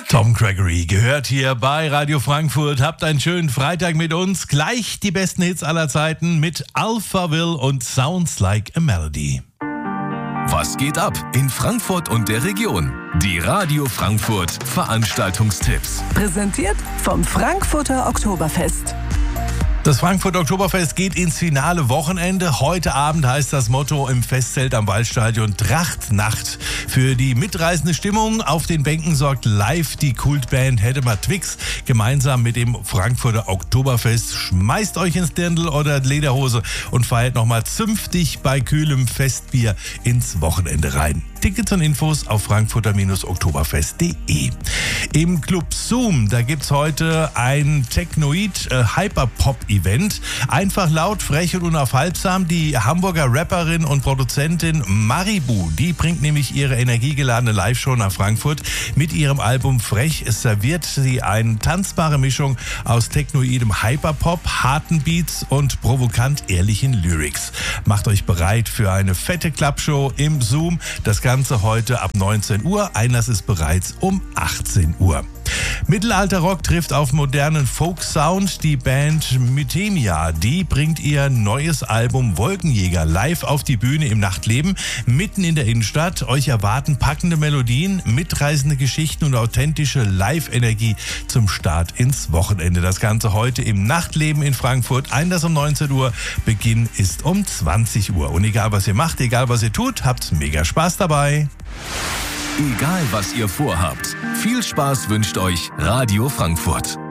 Tom Gregory gehört hier bei Radio Frankfurt. Habt einen schönen Freitag mit uns. Gleich die besten Hits aller Zeiten mit Alphaville und Sounds Like a Melody. Was geht ab in Frankfurt und der Region? Die Radio Frankfurt Veranstaltungstipps. Präsentiert vom Frankfurter Oktoberfest. Das Frankfurter Oktoberfest geht ins finale Wochenende. Heute Abend heißt das Motto im Festzelt am Waldstadion Trachtnacht. Für die mitreißende Stimmung auf den Bänken sorgt live die Kultband Hedemar Twix. Gemeinsam mit dem Frankfurter Oktoberfest schmeißt euch ins Dirndl oder Lederhose und feiert nochmal zünftig bei kühlem Festbier ins Wochenende rein. Tickets und Infos auf frankfurter-oktoberfest.de. Im Club Zoom, da gibt's heute ein Technoid-Hyperpop-Event. Einfach laut, frech und unaufhaltsam. Die Hamburger Rapperin und Produzentin Maribu, die bringt nämlich ihre energiegeladene Live-Show nach Frankfurt. Mit ihrem Album Frech serviert sie eine tanzbare Mischung aus technoidem Hyperpop, harten Beats und provokant ehrlichen Lyrics. Macht euch bereit für eine fette Klappshow im Zoom. Das Ganze heute ab 19 Uhr. Einlass ist bereits um 18 Uhr. Mittelalter-Rock trifft auf modernen Folk-Sound. Die Band Mythemia, die bringt ihr neues Album Wolkenjäger live auf die Bühne im Nachtleben, mitten in der Innenstadt. Euch erwarten packende Melodien, mitreißende Geschichten und authentische Live-Energie zum Start ins Wochenende. Das Ganze heute im Nachtleben in Frankfurt. Einlass um 19 Uhr, Beginn ist um 20 Uhr. Und egal was ihr macht, egal was ihr tut, habt mega Spaß dabei. Egal was ihr vorhabt, viel Spaß wünscht euch Radio Frankfurt.